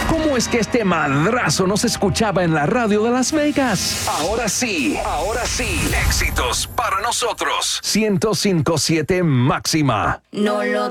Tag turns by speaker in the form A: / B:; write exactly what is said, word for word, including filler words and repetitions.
A: ¿Cómo es que este madrazo no se escuchaba en la radio de Las Vegas? Ahora sí, ahora sí. Éxitos para nosotros. ciento cinco punto siete Máxima.
B: No lo